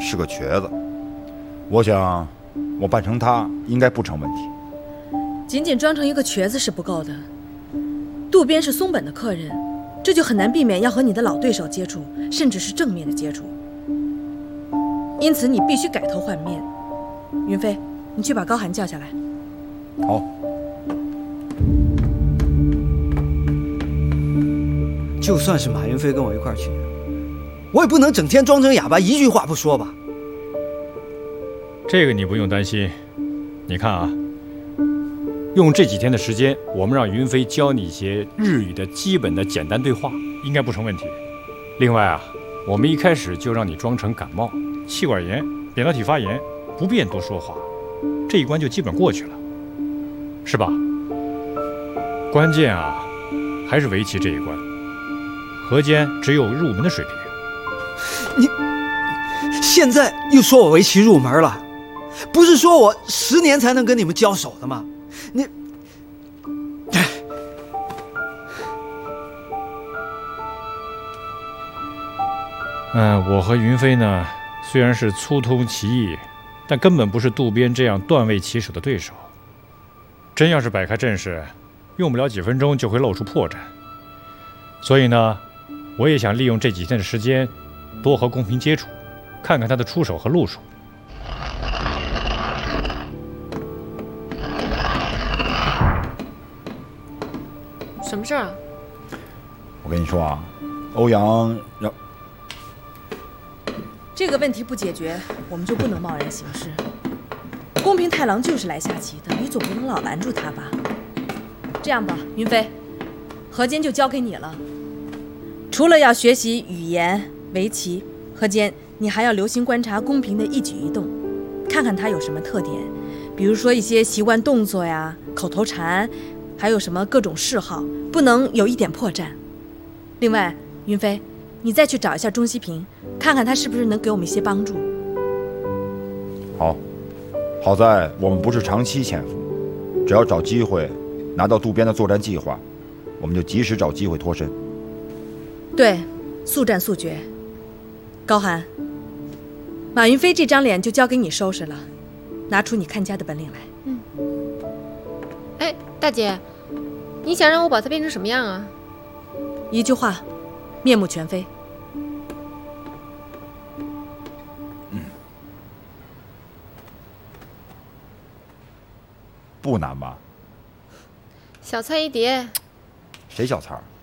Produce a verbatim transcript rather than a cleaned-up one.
是个瘸子，我想我扮成他应该不成问题。 仅仅装成一个瘸子是不够的。渡边是松本的客人，这就很难避免要和你的老对手接触，甚至是正面的接触。因此你必须改头换面。云飞，你去把高寒叫下来。 好。 就算是马云飞跟我一块去，我也不能整天装成哑巴，一句话不说吧？ 这个你不用担心。你看啊，用这几天的时间，我们让云飞教你一些日语的基本的简单对话，应该不成问题。另外啊，我们一开始就让你装成感冒、气管炎、扁桃体发炎，不便多说话，这一关就基本过去了，是吧？关键啊，还是围棋这一关。河间只有入门的水平。 你现在又说我围棋入门了，不是说我十年才能跟你们交手的吗？你， 嗯，我和云飞呢，虽然是粗通棋艺，但根本不是渡边这样段位棋手的对手。真要是摆开阵势，用不了几分钟就会露出破绽。所以呢，我也想利用这几天的时间，多和公平接触，看看他的出手和路数。 什么事儿啊？ 我跟你说啊，欧阳让这个问题不解决，我们就不能贸然行事。公平太郎就是来下棋的，你总不能老拦住他吧？这样吧，云飞，河间就交给你了。除了要学习语言、围棋，河间你还要留心观察公平的一举一动，看看他有什么特点，比如说一些习惯动作呀、口头禅，还有什么各种嗜好，不能有一点破绽。另外，云飞，你再去找一下钟西平，看看他是不是能给我们一些帮助。 好，好在我们不是长期潜伏，只要找机会拿到渡边的作战计划，我们就及时找机会脱身。 对，速战速决。高寒，马云飞这张脸就交给你收拾了，拿出你看家的本领来。 嗯。哎，大姐，你想让我把它变成什么样啊？ 一句话，面目全非。 嗯，不难吧？ 小菜一碟。 谁小菜儿？